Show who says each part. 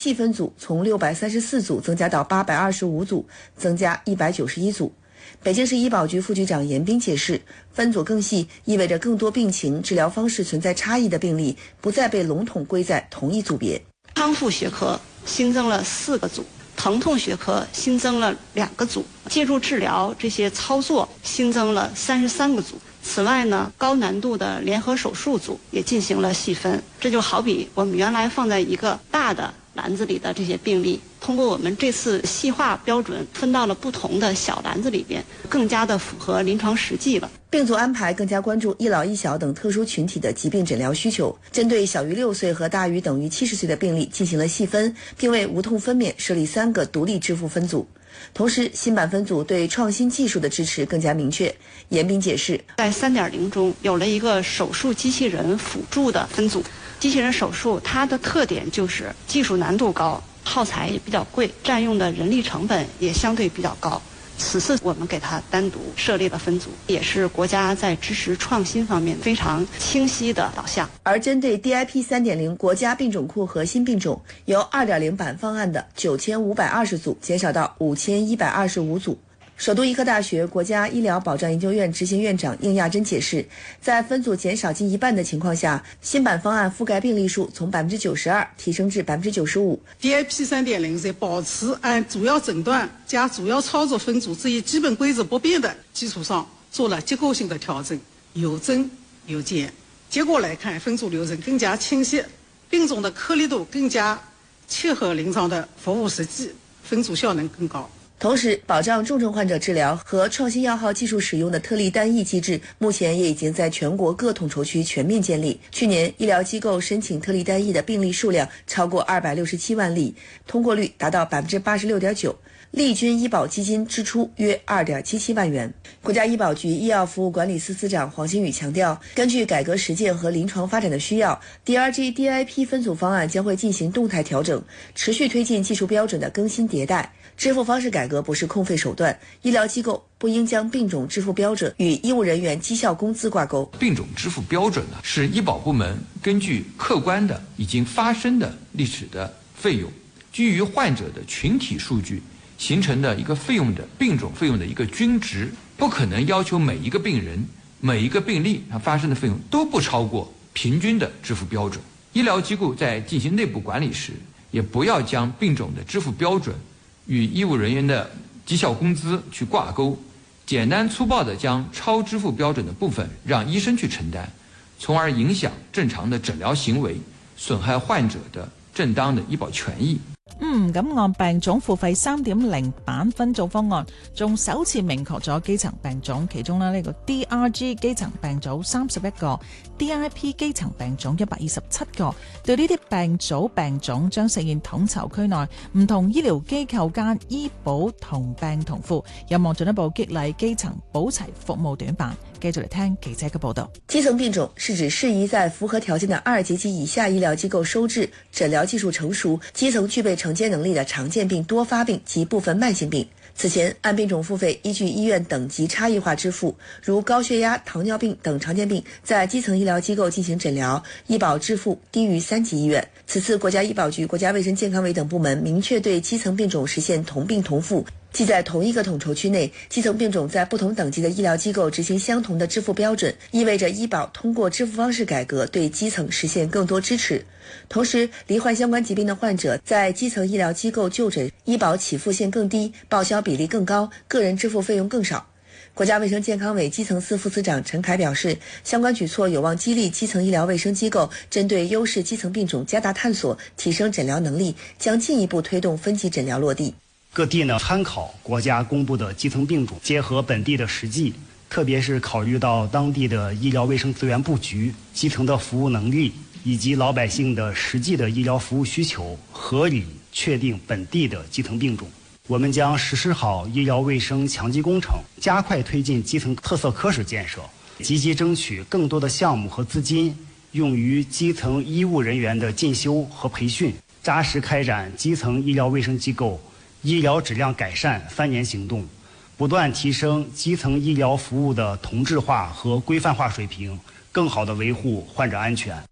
Speaker 1: 细分组从634组增加到825组，增加191组。北京市医保局副局长严斌解释，分组更细意味着更多病情、治疗方式存在差异的病例不再被笼统归在同一组别。
Speaker 2: 康复学科新增了4个组，疼痛学科新增了2个组，介入治疗这些操作新增了33个组。此外呢，高难度的联合手术组也进行了细分。这就好比我们原来放在一个大的篮子里的这些病例，通过我们这次细化标准分到了不同的小篮子里边，更加的符合临床实际了。
Speaker 1: 病组安排更加关注一老一小等特殊群体的疾病诊疗需求，针对小于6岁和大于等于70岁的病例进行了细分，并为无痛分娩设立3个独立支付分组。同时，新版分组对创新技术的支持更加明确。严斌解释，
Speaker 2: 在 3.0 中有了一个手术机器人辅助的分组。机器人手术它的特点就是技术难度高，耗材也比较贵，占用的人力成本也相对比较高。此次我们给它单独设立了分组，也是国家在支持创新方面非常清晰的导向。
Speaker 1: 而针对 DIP 3.0 国家病种库核心病种，由 2.0 版方案的9520组减少到5125组。首都医科大学国家医疗保障研究院执行院长应亚珍解释，在分组减少近一半的情况下，新版方案覆盖病例数从 92% 提升至 95%。
Speaker 3: DIP 3.0 在保持按主要诊断加主要操作分组这一基本规则不变的基础上，做了结构性的调整，有增有减。结果来看，分组流程更加清晰，病种的颗粒度更加切合临床的服务实际，分组效能更高。
Speaker 1: 同时，保障重症患者治疗和创新药号技术使用的特例单一机制，目前也已经在全国各统筹区全面建立。去年，医疗机构申请特例单一的病例数量超过267万例，通过率达到 86.9%。利均医保基金支出约2.77万元。国家医保局医药服务管理司司长黄新宇强调，根据改革实践和临床发展的需要， DRG DIP 分组方案将会进行动态调整，持续推进技术标准的更新迭代。支付方式改革不是空费手段，医疗机构不应将病种支付标准与医务人员绩效工资挂钩。
Speaker 4: 病种支付标准呢，是医保部门根据客观的已经发生的历史的费用，基于患者的群体数据形成的一个费用的病种费用的一个均值，不可能要求每一个病人每一个病例它发生的费用都不超过平均的支付标准。医疗机构在进行内部管理时，也不要将病种的支付标准与医务人员的绩效工资去挂钩，简单粗暴地将超支付标准的部分让医生去承担，从而影响正常的诊疗行为，损害患者的正当的醫保權益。
Speaker 5: 咁按病種付費 3.0 版分組方案，仲首次明確咗基層病種，其中呢個 DRG 基層病組31個 ，DIP 基層病種127個。對呢啲病組病種將實現統籌區內唔同醫療機構間醫保同病同付，有望進一步激勵基層保齊服務短板。繼續嚟聽記者嘅報道。
Speaker 1: 基層病種是指適宜在符合條件的2級及以下醫療機構收治、診療技術成熟、基層具備承接能力的常見病、多發病及部分慢性病。此前，按病種付費依據醫院等級差異化支付，如高血壓、糖尿病等常見病在基層醫療機構進行診療，醫保支付低於3級醫院。此次國家醫保局、國家衛生健康委等部門明確對基層病種實現同病同付，即在同一個統籌區內，基層病種在不同等級的醫療機構執行相同的支付標準，意味着醫保通過支付方式改革對基層實現更多支持。同時，罹患相關疾病的患者在基層醫療機構就診，醫保起付線更低，報銷比例更高，個人支付費用更少。國家衛生健康委基層司副司長陳凱表示，相關舉措有望激勵基層醫療衛生機構針對優勢基層病種加大探索，提升診療能力，將進一步推動分級診療落地。
Speaker 6: 各地呢參考國家公布的基層病種，結合本地的實際，特別是考慮到當地的醫療衛生資源佈局、基層的服務能力以及老百姓的實際的醫療服務需求，合理確定本地的基層病種。我們將實施好醫療衛生強基工程，加快推進基層特色科室建設，積極爭取更多的項目和資金用於基層醫務人員的進修和培訓，扎實開展基層醫療衛生機構醫療質量改善3年行動，不斷提升基層醫療服務的同質化和規範化水平，更好地維護患者安全。